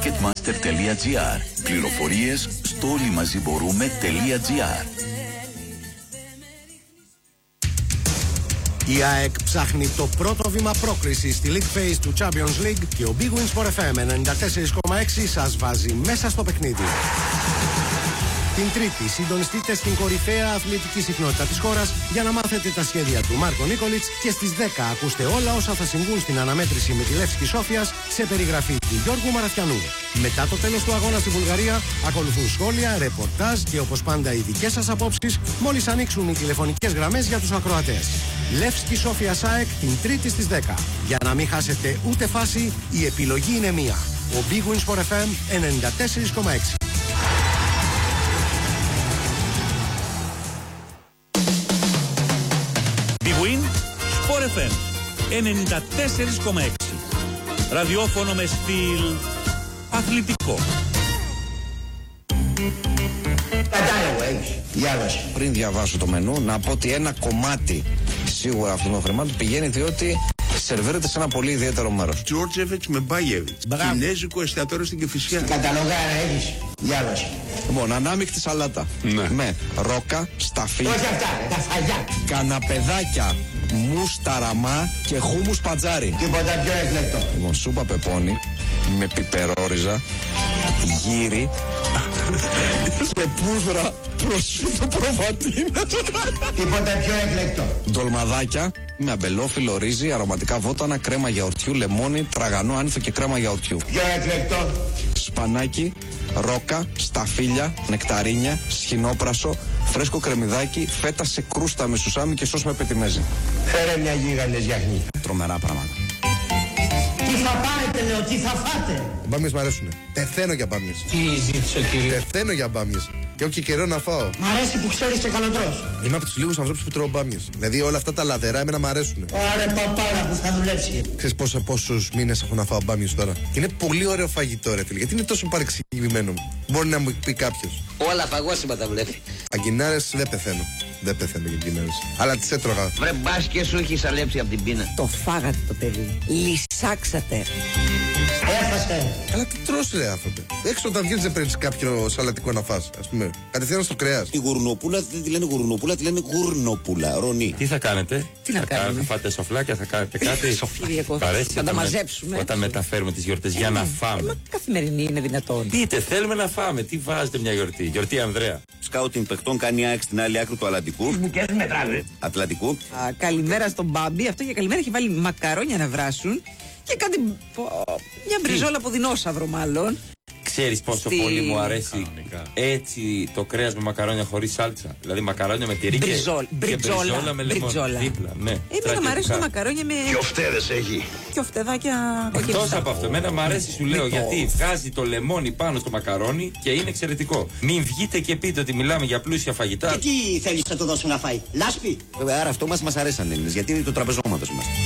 Ticketmaster.gr. Πληροφορίες στο όλοιμαζιμπορούμε.gr. Η ΑΕΚ ψάχνει το πρώτο βήμα πρόκρισης στη League Phase του Champions League και ο Big Wins Sport FM 94,6 σας βάζει μέσα στο παιχνίδι. Την Τρίτη συντονιστείτε στην κορυφαία αθλητική συχνότητα της χώρας για να μάθετε τα σχέδια του Μάρκο Νίκολιτς και στις 10 ακούστε όλα όσα θα συμβούν στην αναμέτρηση με τη Λεύσκη Σόφιας σε περιγραφή του Γιώργου Μαραθιανού. Μετά το τέλος του αγώνα στη Βουλγαρία ακολουθούν σχόλια, ρεπορτάζ και όπως πάντα οι δικές σας απόψεις μόλις ανοίξουν οι τηλεφωνικές γραμμές για τους ακροατές. Λεύσκη Σόφιας ΑΕΚ την Τρίτη στις 10. Για να μην χάσετε ούτε φάση, η επιλογή είναι μία. Ο Big Wins Sport FM 94,6. Sport FM 94,6. Ραδιόφωνο με στυλ αθλητικό. Κατάλογο έχεις. Διάβασε. Πριν διαβάσω το μενού, να πω ότι ένα κομμάτι σίγουρα αυτών των χρημάτων πηγαίνει διότι σερβίρεται σε ένα πολύ ιδιαίτερο μέρος. Τζόρτζεβιτς με Μπάγεβιτς. Κινέζικο εστιατόριο στην Κηφισιά. Καταλογάρα έχεις. Διάβασε. Λοιπόν, ανάμεικτη σαλάτα. Ναι. Με ρόκα, σταφί. Όχι αυτά, τα φαγιά. Καναπεδάκια, μουσταραμά και χούμους πατζάρι. Τίποτα πιο εκλεκτό. Λοιπόν, σούπα πεπόνι με πιπερόριζα, γύρι και πούδρα προσφύτω προβατίνα. Τίποτα πιο εκλεκτό. Ντολμαδάκια με αμπελόφυλλο ρύζι, αρωματικά βότανα, κρέμα γιαουρτιού, λεμόνι, τραγανό άνηθο και κρέμα γιαουρτιού. Πιο εκλεκτό. Σπανάκι, ρόκα, σταφύλια, νεκταρίνια, σχοινόπρασο, φρέσκο κρεμμυδάκι, φέτα σε κρούστα με σουσάμι και σως με πετιμέζι. Φέρε μια γίγαντες γιαχνή. Τρομερά πράγματα. Τι θα πάρετε, λέω, τι θα φάτε. Μπάμιες μ' αρέσουνε. Πεθαίνω για μπάμιες. Τι ζήτησε, κύριε. Πεθαίνω για μπάμιες. Και έχω και καιρό να φάω. Μ' αρέσει που ξέρεις και καλοτρός. Είμαι από τους λίγους ανθρώπους που τρώω μπάμιες. Δηλαδή όλα αυτά τα λαδερά εμένα μ' αρέσουνε. Ωραία, παπάρα που θα δουλέψει. Ξέρεις πόσους μήνες έχω να φάω μπάμιες τώρα. Και είναι πολύ ωραίο φαγητό, ρε φίλε. Γιατί είναι τόσο παρεξηγημένο μου. Μπορεί να μου πει κάποιος. Όλα παγώσιμα τα βλέπει. Αγκινάρες δεν πεθαίνω. Δεν πεθαίνω για αγκινάρες. Αλλά τις έτρωγα. Βρε μπας και σου έχει αλέψει από την πείνα. Το φάγατε το παιδί. Λυσάξατε. Έφασε. Αλλά τι τρως ρε άνθρωπε. Έξω όταν βγαίνεις δεν παίρνεις κάποιο σαλατικό να φας. Ας πούμε. Κατευθείαν στο κρέας. Η γουρνοπούλα δεν τη λένε γουρνοπούλα, τη λένε γουρνοπούλα. Ρονί. Τι θα κάνετε, Τι να κάνουμε. θα φάτε σοφλάκια, θα κάνετε κάτι. Κυριακό, θα τα μαζέψουμε. Όταν μεταφέρουμε τις γιορτές για να φάμε. Καθημερινή είναι δυνατόν. Πείτε, θέλουμε να φάμε. Τι βάζετε μια γιορτή. Γιορτή Ανδρέα. Σκάουτινγκ παιχτών κάνει η ΑΕΚ στην άλλη άκρη του Ατλαντικού. Ατλαντικού. Καλημέρα στον Μπάμπη. Αυτό για καλημέρα έχει βάλει μακαρόνια να βράσουν. Και κάτι. Μια μπριζόλα από δεινόσαυρο, μάλλον. Ξέρεις πόσο πολύ μου αρέσει έτσι το κρέας με μακαρόνια χωρίς σάλτσα. Δηλαδή μακαρόνια με τυρί και μπριζόλα με λεμόνι. Δίπλα, ναι. Εμένα μου αρέσουν τα μακαρόνια με. Και οφτέδες έχει. Και οφτεδάκια. Εκτός από αυτό, εμένα μου αρέσει, σου λέω, γιατί βγάζει το λεμόνι πάνω στο μακαρόνι και είναι εξαιρετικό. Μην βγείτε και πείτε ότι μιλάμε για πλούσια φαγητά. Και τι θέλεις να του δώσουν να φάει. Λάσπη. Βέβαια, άρα αυτό μας αρέσει σαν Έλληνες, γιατί είναι το τραπεζόματος μας.